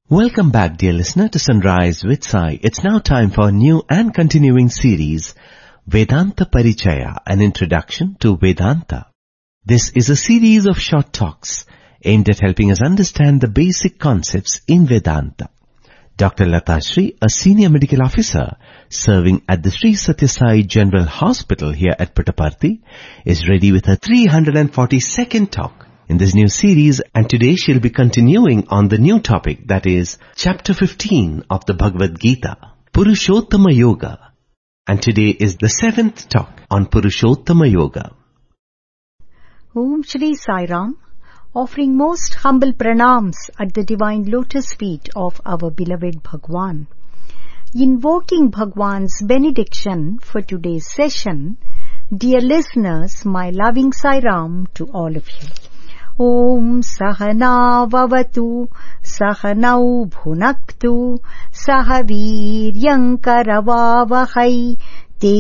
Welcome back, dear listener, to Sunrise with Sai. It's now time for a new and continuing series, Vedanta Parichaya, an introduction to Vedanta. This is a series of short talks aimed at helping us understand the basic concepts in Vedanta. Dr. Lata Sri, a senior medical officer serving at the Sri Satya Sai General Hospital here at Puttaparthi, is ready with her 342nd talk in this new series, and today she'll be continuing on the new topic, that is chapter 15 of the Bhagavad Gita, Purushottama Yoga. And today is the 7th talk on Purushottama Yoga. Om Shri Sai Ram, offering most humble pranams at the divine lotus feet of our beloved Bhagwan. Invoking Bhagwan's benediction for today's session, dear listeners, my loving Sai Ram to all of you. Om Sahana Vavatu Sahanau Bhunaktu Sahaviryam Karavavahai